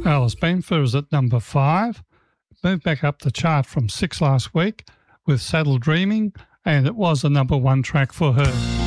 Alice Benfer is at number 5. Moved back up the chart from 6 last week with Saddle Dreaming, and it was a number 1 track for her.